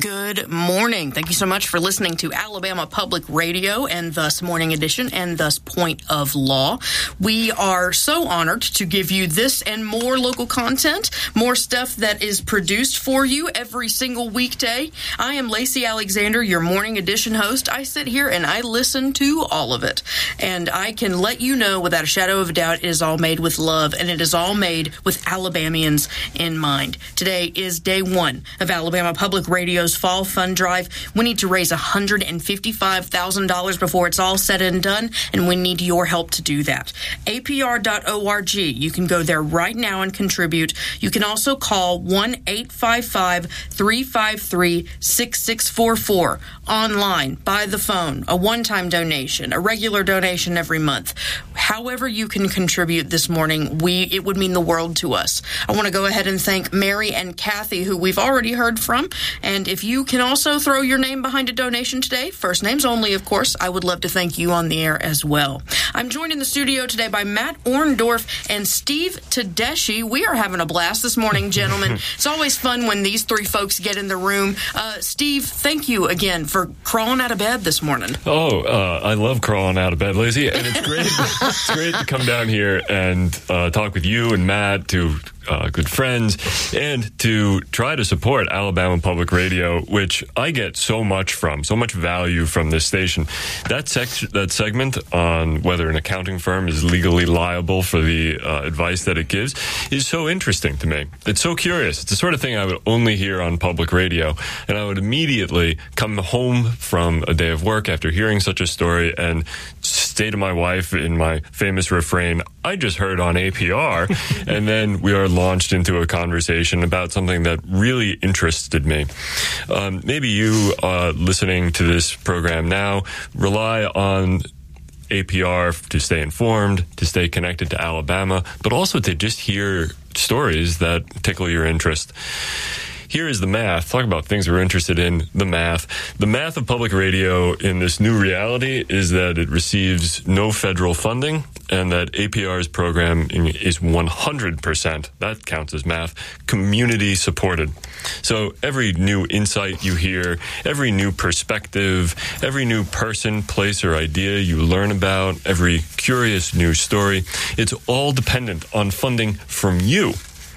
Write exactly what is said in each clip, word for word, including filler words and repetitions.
Good morning. Thank you so much for listening to Alabama Public Radio and thus Morning Edition and thus Point of Law. We are so honored to give you this and more local content, more stuff that is produced for you every single weekday. I am Lacey Alexander, your Morning Edition host. I sit here and I listen to all of it. And I can let you know without a shadow of a doubt it is all made with love and it is all made with Alabamians in mind. Today is day one of Alabama Public Radio Fall Fund Drive. We need to raise one hundred fifty-five thousand dollars before it's all said and done, and we need your help to do that. A P R dot org. You can go there right now and contribute. You can also call one eight five five, three five three, six six four four online, by the phone, a one-time donation, a regular donation every month. However you can contribute this morning, we it would mean the world to us. I want to go ahead and thank Mary and Kathy, who we've already heard from, and if you can also throw your name behind a donation today, first names only, of course, I would love to thank you on the air as well. I'm joined in the studio today by Matt Orndorff and Steve Tedeschi. We are having a blast this morning, gentlemen. It's always fun when these three folks get in the room. Uh, Steve, thank you again for crawling out of bed this morning. Oh, uh, I love crawling out of bed, Lacey, and it's great. It's great to come down here and uh, talk with you and Matt, two uh, good friends, and to try to support Alabama Public Radio, which I get so much from, so much value from this station. That sec- that segment on whether an accounting firm is legally liable for the uh, advice that it gives is so interesting to me. It's so curious. It's the sort of thing I would only hear on public radio, and I would immediately come home from a day of work after hearing such a story and say to my wife in my famous refrain, I just heard on A P R, and then we are launched into a conversation about something that really interested me. Um, maybe you, uh, listening to this program now, rely on A P R to stay informed, to stay connected to Alabama, but also to just hear stories that tickle your interest. Here is the math. Talk about things we're interested in, the math. The math of public radio in this new reality is that it receives no federal funding and that A P R's program is one hundred percent, that counts as math, community supported. So every new insight you hear, every new perspective, every new person, place, or idea you learn about, every curious new story, it's all dependent on funding from you.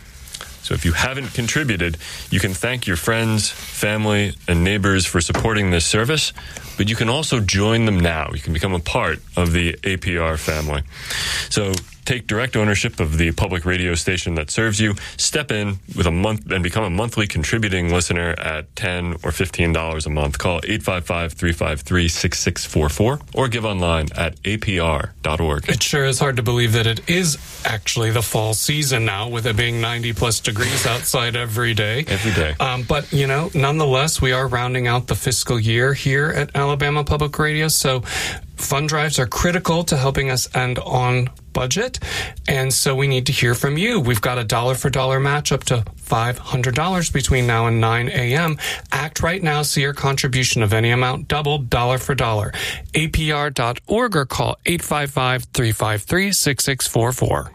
So if you haven't contributed, you can thank your friends, family, and neighbors for supporting this service, but you can also join them now. You can become a part of the A P R family. So take direct ownership of the public radio station that serves you. Step in with a month and become a monthly contributing listener at ten dollars or fifteen dollars a month. Call eight five five, three five three, six six four four or give online at A P R dot org. It sure is hard to believe that it is actually the fall season now, with it being ninety plus degrees outside every day. Every day. Um, but, you know, nonetheless, we are rounding out the fiscal year here at Alabama Public Radio. So fund drives are critical to helping us end on budget, and so we need to hear from you. We've got a dollar for dollar match up to five hundred dollars between now and nine a.m. Act right now, see your contribution of any amount doubled, dollar for dollar. A P R dot org or call eight five five, three five three, six six four four.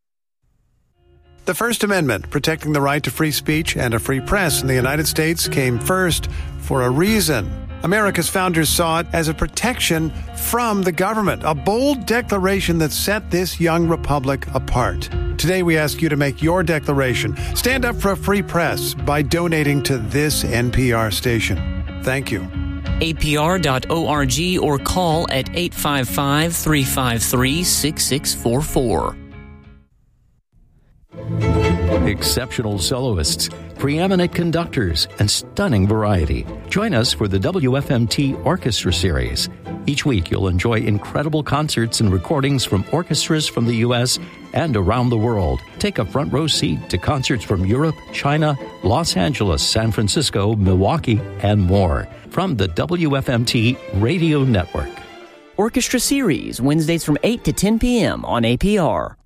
The First Amendment, protecting the right to free speech and a free press in the United States, came first for a reason. America's founders saw it as a protection from the government, a bold declaration that set this young republic apart. Today, we ask you to make your declaration. Stand up for a free press by donating to this N P R station. Thank you. A P R dot org or call at eight five five, three five three, six six four four. Exceptional soloists, preeminent conductors, and stunning variety. Join us for the W F M T Orchestra Series. Each week, you'll enjoy incredible concerts and recordings from orchestras from the U S and around the world. Take a front row seat to concerts from Europe, China, Los Angeles, San Francisco, Milwaukee, and more. From the W F M T Radio Network. Orchestra Series, Wednesdays from eight to ten p.m. on A P R.